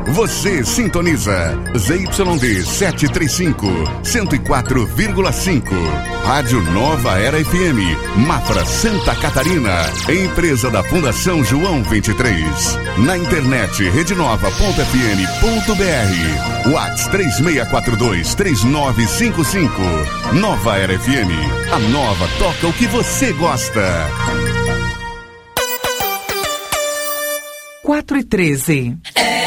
Você sintoniza ZYD 735, 104,5. Rádio Nova Era FM, Mafra, Santa Catarina. Empresa da Fundação João 23. Na internet, redenova.fm.br. WhatsApp 3642-3955. Nova Era FM. A nova toca o que você gosta. 4:13.